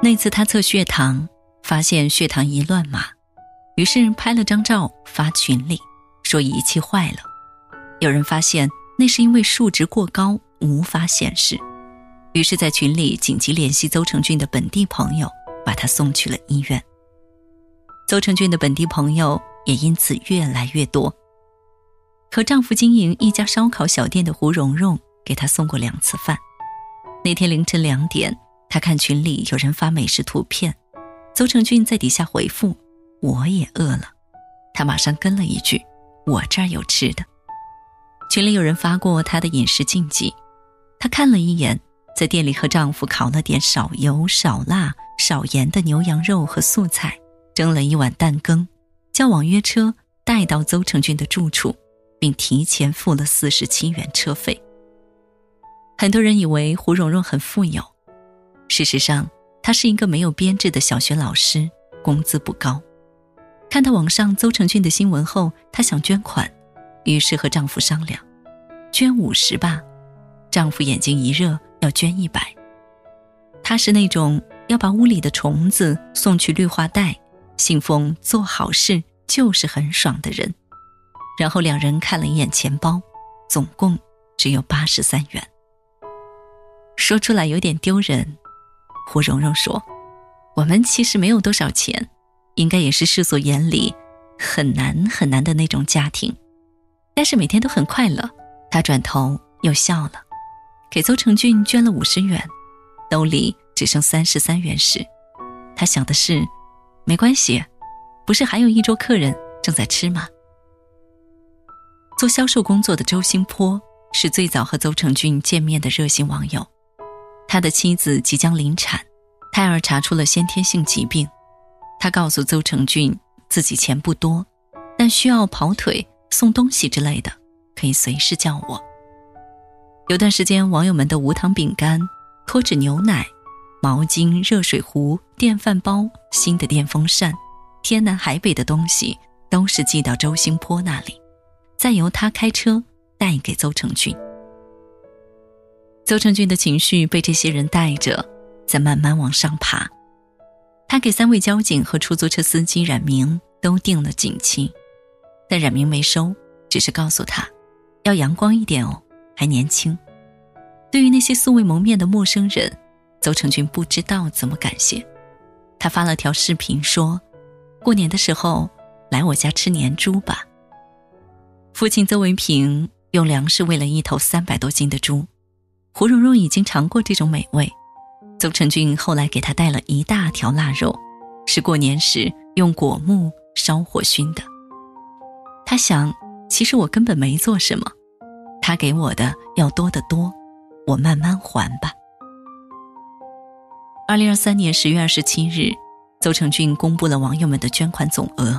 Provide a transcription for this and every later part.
那次他测血糖，发现血糖一乱码，于是拍了张照发群里，说仪器坏了。有人发现那是因为数值过高无法显示，于是在群里紧急联系邹成俊的本地朋友，把他送去了医院。邹成俊的本地朋友也因此越来越多。和丈夫经营一家烧烤小店的胡蓉蓉给他送过2次饭。那天凌晨2点，他看群里有人发美食图片，邹成俊在底下回复我也饿了，他马上跟了一句我这儿有吃的。群里有人发过他的饮食禁忌，他看了一眼，在店里和丈夫烤了点少油少辣少盐的牛羊肉和素菜，蒸了1碗蛋羹，叫网约车带到邹成俊的住处，并提前付了47元车费。很多人以为胡蓉蓉很富有，事实上她是一个没有编制的小学老师，工资不高。看到网上邹成俊的新闻后，她想捐款，于是和丈夫商量，捐50吧。丈夫眼睛一热，要捐100。她是那种要把屋里的虫子送去绿化带，信奉做好事就是很爽的人。然后2人看了一眼钱包，总共只有83元。说出来有点丢人，胡蓉蓉说，我们其实没有多少钱，应该也是世俗眼里很难很难的那种家庭，但是每天都很快乐。她转头又笑了，给邹成俊捐了50元，兜里只剩33元时，她想的是没关系，不是还有一桌客人正在吃吗？做销售工作的周兴波是最早和邹成俊见面的热心网友。他的妻子即将临产，胎儿查出了先天性疾病。他告诉邹成俊自己钱不多，但需要跑腿送东西之类的，可以随时叫我。有段时间网友们的无糖饼干、脱脂牛奶、毛巾、热水壶、电饭煲、新的电风扇，天南海北的东西都是寄到周兴波那里，再由他开车带给邹成俊。邹成俊的情绪被这些人带着，在慢慢往上爬。他给3位交警和出租车司机冉明都定了警期，但冉明没收，只是告诉他要阳光一点哦，还年轻。对于那些素未谋面的陌生人，邹成俊不知道怎么感谢。他发了条视频说，过年的时候来我家吃年猪吧。父亲邹维平用粮食喂了一头300多斤的猪，胡蓉蓉已经尝过这种美味。邹成俊后来给他带了一大条腊肉，是过年时用果木烧火熏的。他想，其实我根本没做什么，他给我的要多得多，我慢慢还吧。2023年10月27日，邹成俊公布了网友们的捐款总额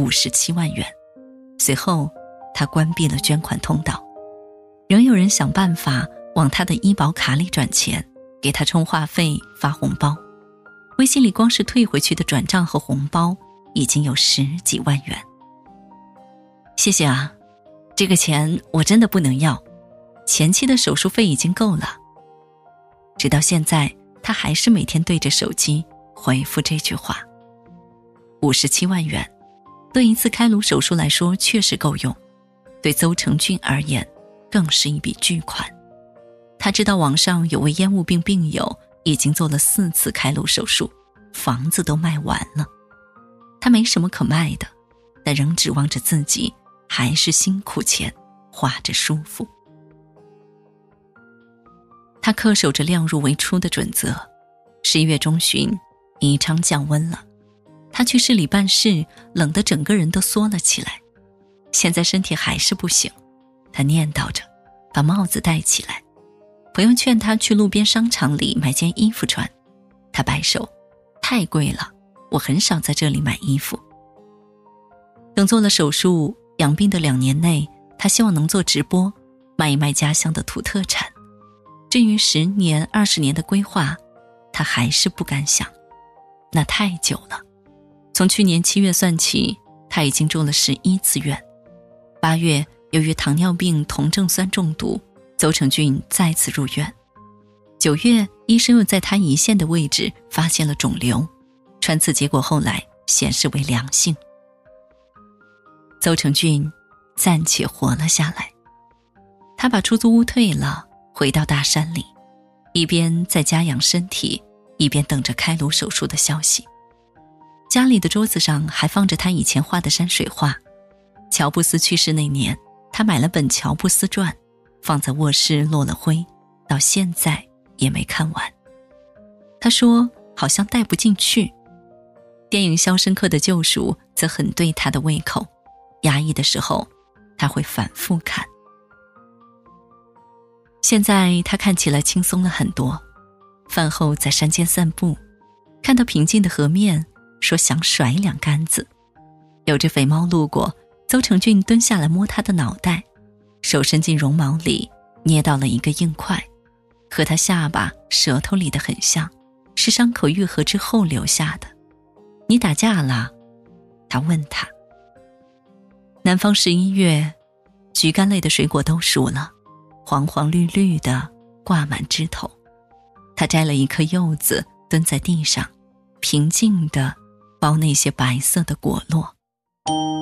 57万元，随后他关闭了捐款通道。仍有人想办法往他的医保卡里转钱，给他充话费发红包，微信里光是退回去的转账和红包已经有10几万元。谢谢啊，这个钱我真的不能要，前期的手术费已经够了。直到现在，他还是每天对着手机回复这句话。57万元对一次开颅手术来说确实够用，对邹成俊而言更是一笔巨款。他知道网上有位烟雾病病友已经做了4次开颅手术，房子都卖完了。他没什么可卖的，但仍指望着自己还是辛苦钱花着舒服。他恪守着量入为出的准则。11月中旬，宜昌降温了，他去市里办事，冷得整个人都缩了起来。现在身体还是不行，他念叨着，把帽子戴起来。朋友劝他去路边商场里买件衣服穿，他摆手，太贵了，我很少在这里买衣服。等做了手术，养病的2年内，他希望能做直播，卖一卖家乡的土特产。至于10年、20年的规划，他还是不敢想，那太久了。从去年7月算起，他已经住了11次院。8月，由于糖尿病酮症酸中毒，邹成俊再次入院。9月， 医生又在他胰腺的位置发现了肿瘤，穿刺结果后来显示为良性。邹成俊暂且活了下来，他把出租屋退了，回到大山里，一边在家养身体，一边等着开颅手术的消息。家里的桌子上还放着他以前画的山水画，乔布斯去世那年，他买了本《乔布斯传》，放在卧室落了灰，到现在也没看完。他说好像带不进去。电影《肖申克的救赎》则很对他的胃口，压抑的时候他会反复看。现在他看起来轻松了很多，饭后在山间散步，看到平静的河面，说想甩2竿子。有只肥猫路过，邹成俊蹲下来摸它的脑袋，手伸进绒毛里捏到了一个硬块，和他下巴舌头里的很像，是伤口愈合之后留下的。你打架了？他问他。南方11月，橘干类的水果都熟了，黄黄绿绿的挂满枝头。他摘了一颗柚子，蹲在地上，平静地剥那些白色的果落。